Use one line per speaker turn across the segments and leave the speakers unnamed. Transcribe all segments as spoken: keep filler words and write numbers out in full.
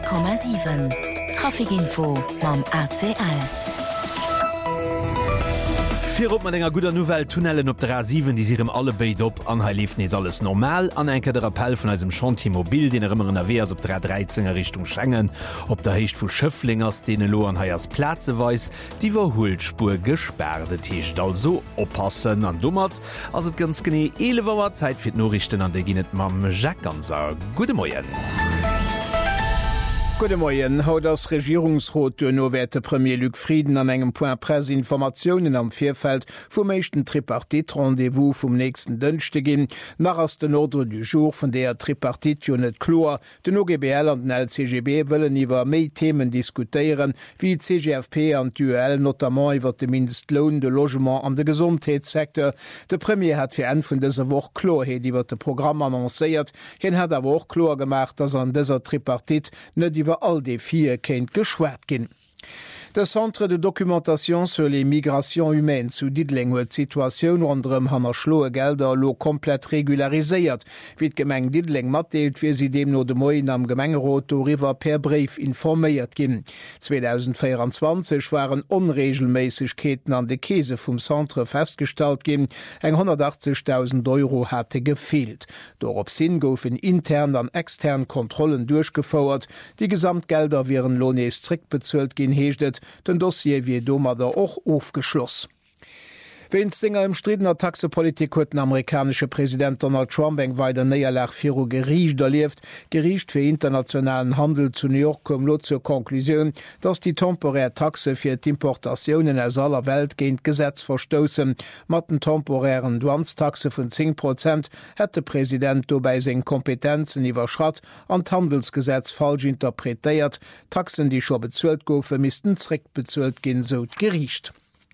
Komma sieben. Trafikinfo mam A C L.
Vier op man enger guter Nouvelle Tunnelen op der A sieben, die siem alle beit op an lief nees alles normal an enke der Appell vun eisem Chantimobil, den er immer in Aweers op der dreizehnnger Richtung Schengen, op der Hecht vu Schëfflingers dee lo an heiers Plaze weis, die war Hulspur gesperrtet hicht also oppassen an dummert, ass et ganz gené elewer Zeit fir Norrichten an de ginnet mam Jack anser. Gude Moien.
Gute Morgen, haut das Regierungsrat der nowerte Premier Luc Frieden an engem Point Presse Informationen am Vierfeld vom mechten Tripartit-Rendezvous vom nächsten Dünchte gin, nach aus den Ordre du Jour von der Tripartit net Chlor, den O G B L und den L C G B wollen iwwer méi Themen diskutieren, wie C G F P und U L, notamment iwwer de Mindestlohn, de Logement an de Gesundheitssektor. Der Premier hat fir en vun dieser Woche Chlorheit iwwer de Programm annonciert, hin hat aber auch klar gemacht, dass an dieser Tripartit net die über all die vier kennt geschwert gin. Das Centre de Dokumentation sur les migrations humaines zu Diedling huet Situation anderem hanner schloe Gelder lo komplett regulariséiert. Wie d Gemeng Diedling matdeelt, wie sie dem no de Moien am Gemengerot do River per Brief informéiert gin. zweitausendvierundzwanzig waren Unregelmäßigkeiten an de Käse vum Centre festgestalt gin, eng hundertachtzigtausend Euro hatte gefehlt. Dorop sinn goufen intern an extern Kontrollen durchgefauert, die Gesamtgelder wären lohne strikt bezöllt gin heeschtet, den Dossier wie Doma da auch aufgeschloss. Wenn Singer im Stridener Taxepolitik huet den amerikanische Präsident Donald Trump eng weiter Neierlach Firo gericht erlieft, gericht für internationalen Handel zu New York kom lo zur Konklusion, dass die temporär Taxe fir d'Importationen aus aller Welt géint Gesetz verstoßen. Mat den temporären Douanstaxe vun zehn Prozent hätte Präsident dobei seg Kompetenzen iwwerschrat an d Handelsgesetz falsch interpretéiert. Taxen, die scho bezuelt goufe, misisten zréck bezuelt gin so gericht.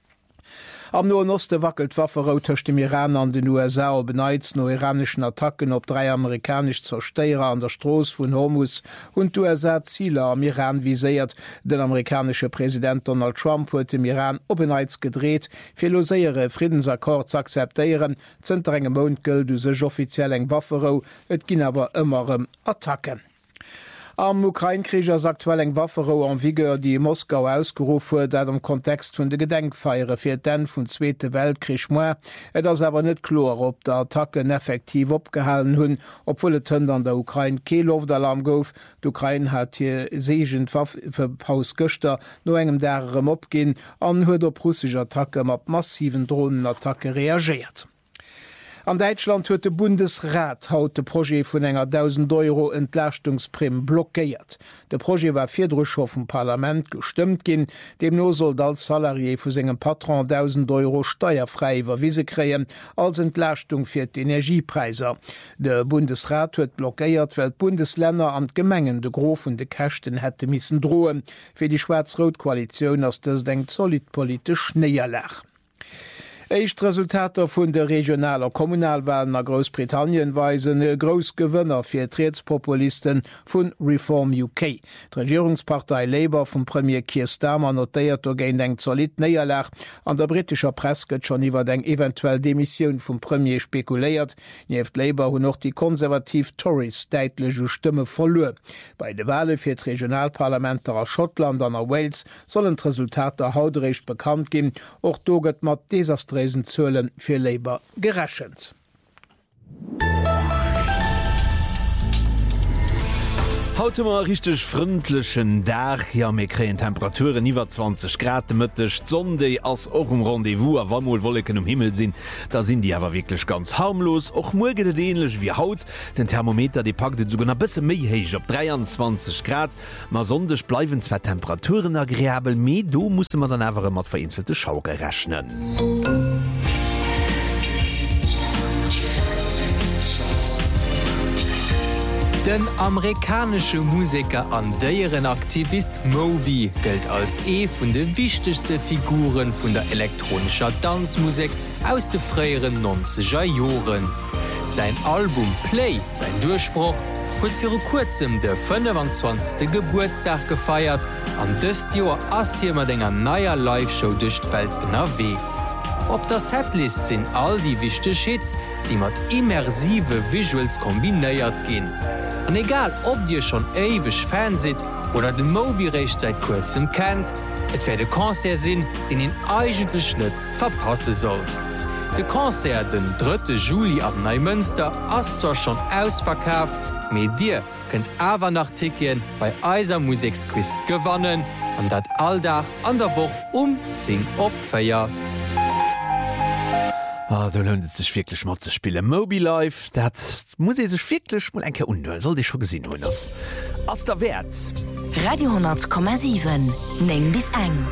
Am no Oste wackelt Wafferou töcht dem Iran an den U S A beneiz no iranischen Attacken op drei amerikanisch Zersteirer an der Stroos vun Hormuz und U S A Ziele am Iran viséiert. Den amerikanische Präsident Donald Trump huet dem Iran openeiz gedreht, fir loséiere Friedensakkord zu akzeptieren, zentrenge Mondgel du sech offiziell eng Wafferou, et ginn awer ëmmerem Attacken. Am Ukraine-Krieg als aktuell eng Wafferou an Vigeur, die Moskau ausgerufen huet, dat am Kontext vun de Gedenkfeiere fir den vun Zweite Weltkrieg moi, et ass awer net klar, ob der Attacken effektiv opgehalen hunn, obwohl et hënd an der Ukraine Kelow-Alarm gouf. D'Ukraine hat hier segent Haus Göster no engem derem opgin, an huet op russische Attacke mat massiven Drohnenattacke reagiert. An Deutschland huet de Bundesrat haut de Projekt vun enger tausend Euro Entlastungsprim blockéiert. De Projekt war firdruch vum Parlament gestimmt gin, dem no soll als Salarié vu segem Patron tausend Euro steuerfrei iwwerwiese kreien als Entlastung fir d' Energiepreiser. De Bundesrat huet blockéiert, well Bundesländer an Gemengen de Grof und de Kächten hätte missen droen, fir die Schwarz-Rot-Koalition ass des denkt solid politisch Neierlach. Eicht Resultater vun der regionaler Kommunalwahlen a Großbritannien weisen e Großgewënner fir Treetspopulisten vun Reform U K. Die Regierungspartei Labour vum Premier Keir Starmer notéiert géint eng solid Neierlach. An der britischer Presse gëtt schon iwwer eng eventuell Demissionioun vum Premier spekuléiert. Nieft Labour hun noch die konservativ Tories deitlege Stimme verloren. Bei de Wale fir d' Regionalparlamenter a Schottland an a Wales sollen d'Resultater hautrecht bekannt gin, och do gëtt mat desaströsen Zölen für Labour gerächend.
Haut mal richtig freundlichen Dach, ja, wir kriegen Temperaturen über zwanzig Grad mittig, Sonntag als auch um Rendezvous, aber mal Wolken im Himmel sind, da sind die aber wirklich ganz harmlos. Auch morgen ist ähnlich wie Haut, den Thermometer, die packt sogar ein bisschen mehr hoch, auf dreiundzwanzig Grad. Mal Sonntag bleiben zwar Temperaturen agreeabel, aber da muss man dann einfach immer vereinzelte Schaukel rechnen.
Den amerikanische Musiker an deieren Aktivist Moby gilt als e vun de wichtigste Figuren vun der elektronischer Tanzmusik aus de freieren neunziger Joren. Sein Album Play, sein Durchbruch, huet fir kurzem de fünfundzwanzigste Geburtstag gefeiert, an dëst Joer ass hi mat enger naier Live-Show durch d'Welt N R W. Op der Setlist sind all die wichtige Hits, die mat immersive Visuals kombinéiert gin. Und egal, ob dir schon ewig Fan seht oder de Mobi-Recht seit kurzem kennt, et werde Konzert sinn, den in eigentlich net verpasse sollt. De Konzert den dritte Juli ab Neumünster ass zwar schon ausverkauft, mit dir könnt awer nach Tickien bei Eiser Musiksquiz gewannen, an dat alldach an der Woche um zehn opfeier.
Ah, du lohnt es sich wirklich mal zu spielen. Moby Life, das muss ich sich wirklich mal ein bisschen soll ich schon gesehen haben. Aus der Wert.
Radio hundert Komma sieben, neng bis eng.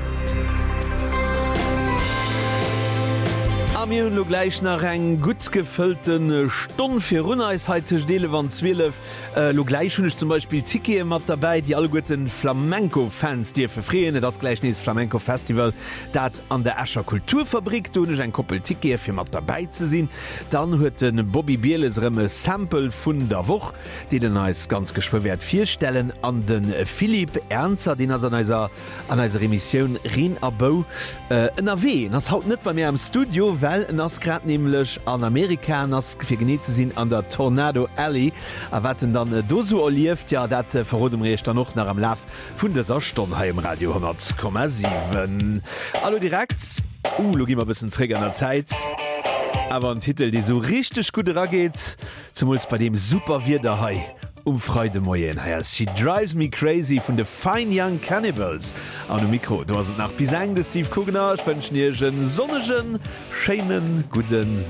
Am lo gleich nach eng gut gefüllten Stunde für Runneis heute Stelle waren zwölf. Äh, lo gleich schon ich zum Beispiel Tiki mat dabei, die all guten Flamenco-Fans, die verfreen das gleich nächstes Flamenco-Festival, dat an der Ascher Kulturfabrik, du nicht ein Koppel Tiki für mat dabei zu sehen. Dann hört den Bobby Bieles Remme Sample von der Woche, die den als ganz gesprärt vier Stellen an den Philipp Ernster, den er an einer, an einer Emission Rien Abo äh, N R W. Das haut nicht bei mir im Studio, weil ass grad nämlichlech an Amerika ass fir geneet ze sinn an der Tornado Alley a watten dann äh, do so erlieft, ja dat äh, verrodem Recht dann noch nach am Laf vun der Sastonn ha im Radio hundert Komma sieben. Hallo direkt uh, lo gimmer bisssen träger an der Zeit. Aber ein Titel, die so richtig gut rageht, zum bei dem super wir daheim. Um Freude moyen heiers. She drives me crazy von de Fine Young Cannibals. An dem Mikro, du hast nach Bisang de Steve Kugner, ich wünschen dir einen sonnigen, schönen, guten